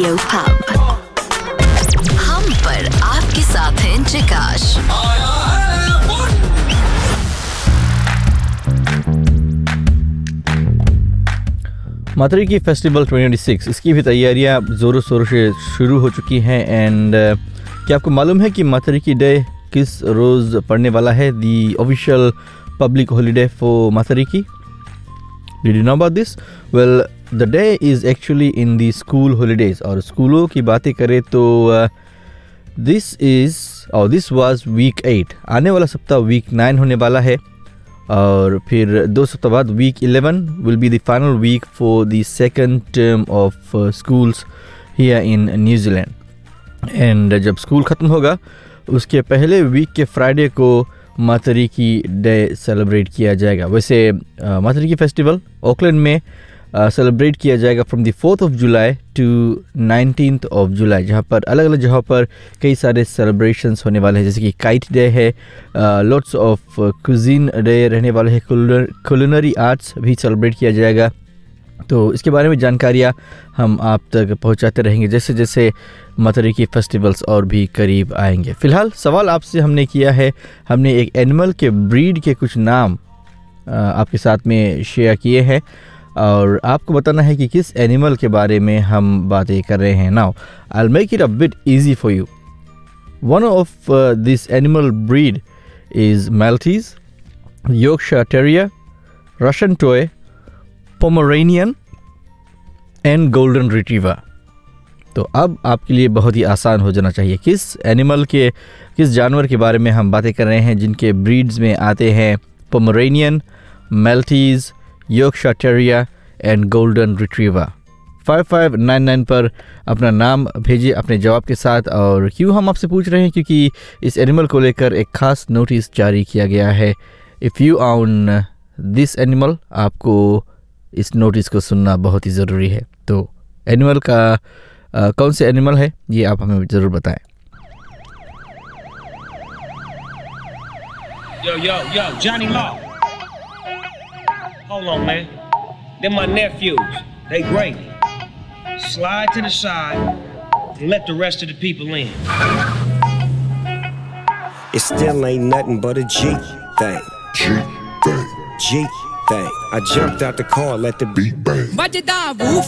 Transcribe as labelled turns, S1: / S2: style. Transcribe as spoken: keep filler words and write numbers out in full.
S1: Radio pub. हम पर आपके साथ हैं जिकाश।
S2: मातरिकी फेस्टिवल ट्वेंटी ट्वेंटी सिक्स, इसकी भी तैयारियां ज़ोरों शोरों से शुरू हो चुकी हैं। एंड uh, क्या आपको मालूम है कि मातरिकी डे किस रोज़ पड़ने वाला है? The official public holiday for मातरिकी। Did you know about this? Well, the day is actually in the school holidays. और स्कूलों की बातें करें तो दिस इज़ और दिस वाज वीक एट। आने वाला सप्ताह वीक नाइन होने वाला है, और फिर दो सप्ताह बाद week eleven will be the final week for the second term of schools here in New Zealand. And जब स्कूल ख़त्म होगा उसके पहले वीक के फ्राइडे को मातरिकी डे सेलिब्रेट किया जाएगा। वैसे uh, मातरिकी फेस्टिवल ऑकलैंड में सेलिब्रेट uh, किया जाएगा from the fourth of July to nineteenth of July, जहाँ पर अलग अलग जगहों पर कई सारे सेलिब्रेशंस होने वाले हैं, जैसे कि काइट डे है, लॉट्स ऑफ कुजीन डे रहने वाले हैं, कुलिनरी आर्ट्स भी सेलिब्रेट किया जाएगा। तो इसके बारे में जानकारियाँ हम आप तक पहुँचाते रहेंगे जैसे जैसे मातरिकी फेस्टिवल्स और भी करीब आएंगे। फ़िलहाल सवाल आपसे हमने किया है, हमने एक एनिमल के ब्रीड के कुछ नाम uh, आपके साथ में शेयर किए हैं, और आपको बताना है कि किस एनिमल के बारे में हम बातें कर रहे हैं। Now I will make it a bit easy for you. One of this animal breed is मैल्टीज, Yorkshire terrier, Russian toy, Pomeranian and golden retriever. तो अब आपके लिए बहुत ही आसान हो जाना चाहिए, किस एनिमल के किस जानवर के बारे में हम बातें कर रहे हैं जिनके ब्रीड्स में आते हैं Pomeranian, मैल्टीज, Yorkshire terrier and golden retriever. Five five nine nine पर अपना नाम भेजिए अपने जवाब के साथ। और क्यों हम आपसे पूछ रहे हैं? क्योंकि इस एनिमल को लेकर एक खास नोटिस जारी किया गया है। If you own this animal, आपको इस नोटिस को सुनना बहुत ही ज़रूरी है। तो एनिमल का आ, कौन से एनिमल है ये आप हमें ज़रूर बताएं।
S3: Yo, yo, yo, Johnny Law. Hold on, man. They're my nephews. They great. Slide to the side and let the rest of the people in.
S4: It still ain't nothing but a G thing.
S5: G thing.
S4: G thing. I jumped out the car, let the beat bang.